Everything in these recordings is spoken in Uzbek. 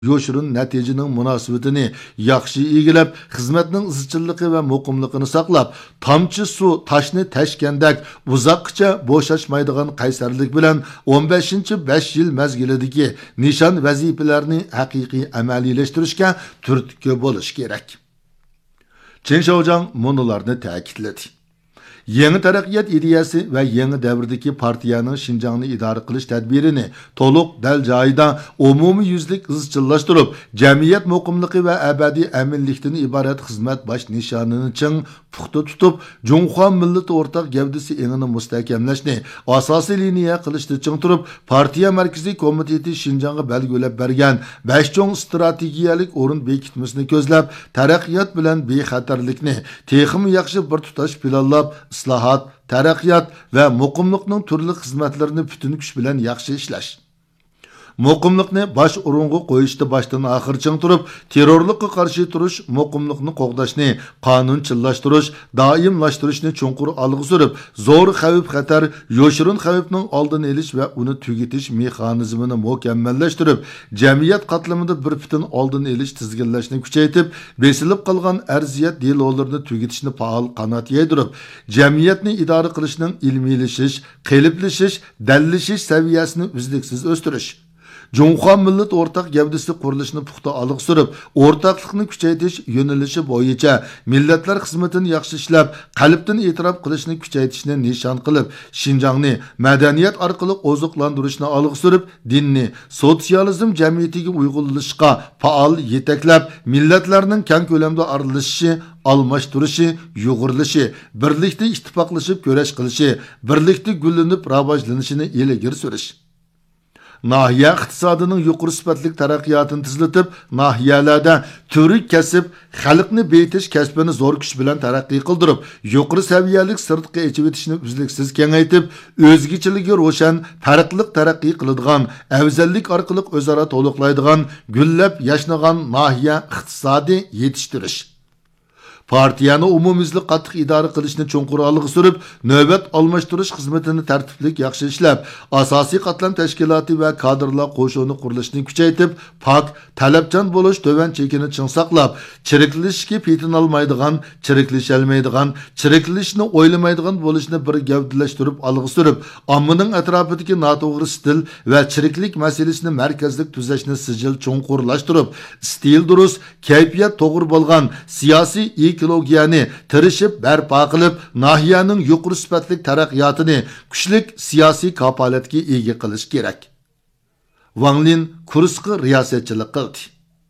yoshurun natijaning munosabatini yaxshi egilab, xizmatning izchilligi va muqimligini saqlab, tomchi suv toshni tashgandak uzoqcha bo'shashmaydigan qaysarlik bilan 15-5 yil mazgilidagi nishon vazifalarni haqiqiy amaliyleştirishga turtki bo'lish kerak. Chen Shaojang monolarni ta'kidladi. Yeni taraqqiyot ideyasi va yangi davrdagi partiyaning Xinjiangni idora qilish tadbirini to'liq dal joyida umumiy yuzlik izchillashtirib, jamiyat muqimligi va abadiy aminlikdan iborat xizmat bosh nishonini ching puxta tutib, Junxo millati o'rtaq gavdasi engini mustahkamlashni asosiy liniya qilishni ching turib, partiya markaziy komiteti Xinjiangga belgilab bergan 5 cho'ng strategiyalik o'rin bekitmasini ko'zlab, taraqqiyot bilan bexatarlikni texim yaxshi bir tutash planlab, islohot, taraqqiyot va muqimlikning turli xizmatlarini butun kuch bilan yaxshi ishlash. Muqimlikni bosh o'ringa qo'yishda boshdan oxir ching turib, terrorlikqa qarshi turish, muqimlikni qo'g'dashni qonunchilashtirish, doimlashtirishni chunqur olg'a surib, zo'r xavf-xatar, yoshirin xavfning oldini olish va uni tugatish mexanizmini mukammallashtirib, jamiyat qatlamida bir butun oldini olish tizginlashni kuchaytirib, besilib qolgan arziyat delolarini tugatishni faol qanot yaydirib, jamiyatni idora qilishning ilmiylashish, qeliblashish, dallashish saviyasini uzluksiz o'stirish. Junxo millat o'rtaq gavdasi qurilishini puxta olg'a surib, o'rtaqlikni kuchaytirish yo'nalishi bo'yicha millatlar xizmatini yaxshi ishlab, qalbdan e'tirof qilishni kuchaytirishni nishon qilib, Xinjiangni madaniyat orqali oziqlantirishni olg'a surib, dinni sotsializm jamiyatiga uyg'unlashga faol yetaklab, millatlarning keng ko'lamda aralashishi, almashtirishi, yo'g'irlishi, birlikda ittifoqlashib kurash qilishi, birlikda gullanib rivojlanishini ilgari surish. Nahiye iqtisodining yuqori sifatli taraqqiyotini tezlatib, nahiyalarda turik kasb, xalqni betish kasbini zo'r kuch bilan taraqqiy qildirib, yuqori saviyalik sirtqi echib etishni uzluksiz kengaytib, o'zgichiligi ro'shan, farqli taraqqiy qiladigan, afzallik orqali o'zaro to'liqlaydigan, gullab yashnagan nahiya iqtisodi yetishtirish. Partiyani umumyuzli qattiq idora qilishni cho'nqur olg'a surib, navbat almashtirish xizmatini tartibli yaxshi ishlab, asosiy qatlam tashkiloti va kadrlar qo'shini qurilishini kuchaytirib, pok, talabchan bo'lish to'van chekini ching saqlab, chiriklashga petinolmaydigan, chiriklasholmaydigan, chiriklashni o'ylamaydigan bo'lishni bir gavdalashtirib olg'a surib, ommaning atrofidagi noto'g'ri stil va chiriklik masalasini markazlik tuzashni sijil cho'nqurlashtirib, stil durust, kayfiyat to'g'ri bo'lgan siyosiy ekologiyani tirishib barpo qilib, nahiyaning yuqori sifatli taraqqiyotini kuchlik siyosiy kapolatga ega qilish kerak. Wang Lin kursga riyosatchilik qildi.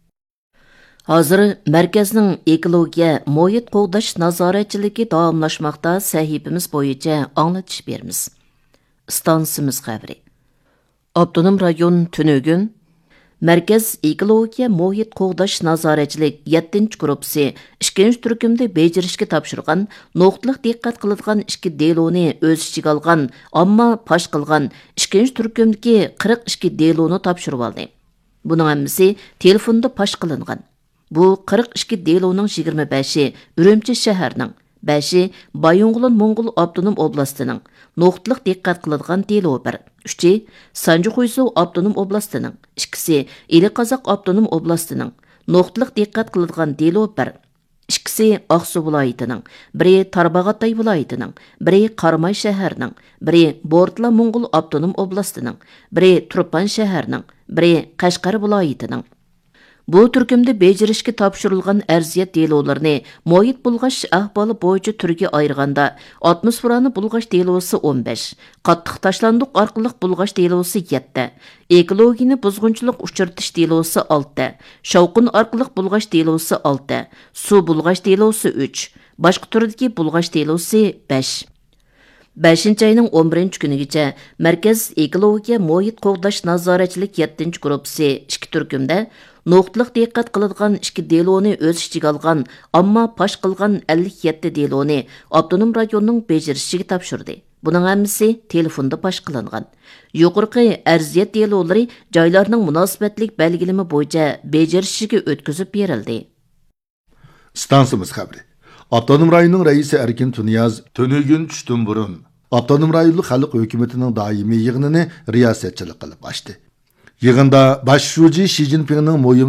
Hozir markazning ekologiya, muhit qo'g'dash nazoratchiligi davomlashmoqda. Sahifamiz bo'yicha anglatish beramiz. Stansimiz xabari. Abdunum rayon Tunugün Merkez Ekologiya Muhit Qo'g'dash Nazoratchilik 7-chi gruppasi 2-chi turkumda bejirishga topshirgan, nuqtliq diqqat qiladigan 2 deloni o'z ichiga olgan, ammo pash qilgan 2-chi turkumdagi 42 deloni topshirib oldi. Buning hammasi telefonda pash qilingan. Bu 42 deloning 25i Urumchi shaharining, 5i Bayonqulon Mo'ng'ul Abdunum oblastining, nuqtliq diqqat qiladigan delo 1. 3. Sanjuxuysu Abdunum oblastining, 2. Eli-Qozoq Abdunum oblastining, nuqtliq diqqat qiladigan delo 1. 2. Aqsu viloyatining, 1. Tarbag'atay viloyatining, 1. Qarmay shaharining, 1. Bortla Mo'ng'ul Abdunum oblastining, 1. Turpan shaharining, 1. Qashqar viloyatining. Bu turkumda bejirishga topshirilgan arziyat delolarini muhit bulg'ash ahvoli bo'yicha turga ayirganda, atmosferani bulg'ash delosi 15, qattiq tashlandiq orqali bulg'ash delosi 7, ekologiyani buzg'unchilik uchirtish delosi 6, shovqin orqali bulg'ash delosi 6, suv bulg'ash delosi 3, boshqa turdagi bulg'ash delosi 5. 5-chi ayning 11-chi kunigacha Markaz Ekologiya Muhit Qo'g'dash Nazoratchilik 7-chi gruppasi 2 turkumda nuqtliq diqqat qiladigan 2 deloni o'z ichiga olgan, ammo pash qilgan 57 deloni Abdunum rayonining bejirishiga topshirdi. Buning hammasi telefonda pash qilingan. Yuqorqi arziyat delolari joylarning munosabatlik belgilama bo'yicha bejirishiga o'tkazib berildi. Stansimiz xabari. Abdunum rayonining raisi Erkin Tuniyaz Tunugün tushdan burun Abdunum rayonlik xalq hukumatining doimiy yig'inini riyosatchilik qilib ochdi. Yig'inda bosh shuji Shi Jinpingning